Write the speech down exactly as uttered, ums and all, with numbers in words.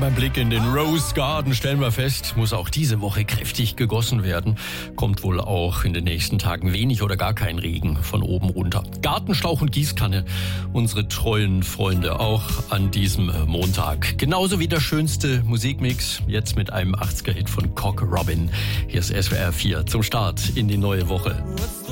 beim Blick in den Rose Garden stellen wir fest, muss auch diese Woche kräftig gegossen werden. Kommt wohl auch in den nächsten Tagen wenig oder gar kein Regen von oben runter. Gartenschlauch und Gießkanne, unsere treuen Freunde, auch an diesem Montag. Genauso wie der schönste Musikmix, jetzt mit einem achtziger-Hit von Cock Robin. Hier ist S W R vier zum Start in die neue Woche.